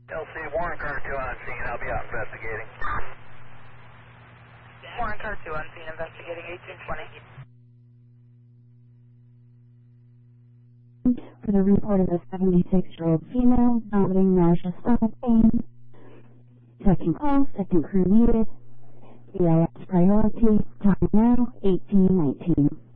LC Warren Car 2 on scene. I'll be out investigating. Warren Car 2 on scene, investigating 1820. For the report of a 76-year-old female vomiting, nausea, stomach pain. Second call, second crew needed. BLS priority. Time now, 1819.